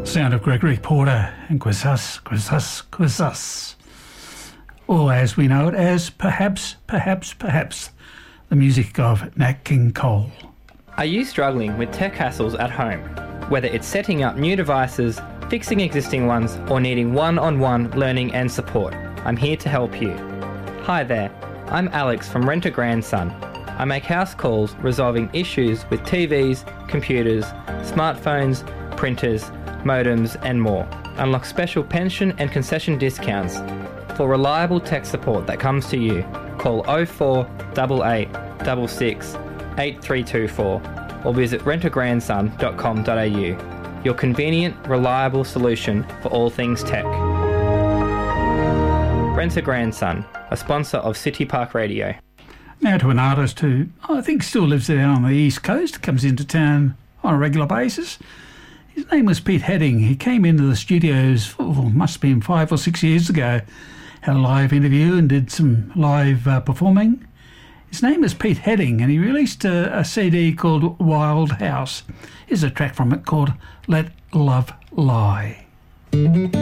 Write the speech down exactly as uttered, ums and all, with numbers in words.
Sound of Gregory Porter and Quizzus, Quizzus, Quizzus. Or as we know it as Perhaps, Perhaps, Perhaps, the music of Nat King Cole. Are you struggling with tech hassles at home? Whether it's setting up new devices, fixing existing ones, or needing one-on-one learning and support, I'm here to help you. Hi there, I'm Alex from Rent a Grandson. I make house calls resolving issues with T Vs, computers, smartphones, printers, modems and more. Unlock special pension and concession discounts. For reliable tech support that comes to you, call oh four eight eight six six eight three two four or visit rent a grandson dot com dot a u. Your convenient, reliable solution for all things tech. Rent a Grandson, a sponsor of City Park Radio. Now to an artist who I think still lives there on the East Coast, comes into town on a regular basis. His name was Pete Heading. He came into the studios, oh, must have been five or six years ago, had a live interview and did some live uh, performing. His name is Pete Heading, and he released a, a C D called Wild House. Here's a track from it called Let Love Lie.